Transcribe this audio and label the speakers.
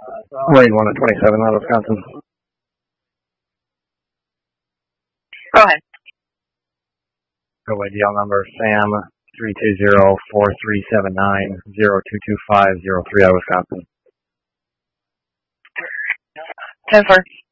Speaker 1: Marine 1 at 27 out of Wisconsin.
Speaker 2: Go ahead.
Speaker 1: Go by DL number Sam 320-4379-0225-03 out of Wisconsin.
Speaker 2: 10-4.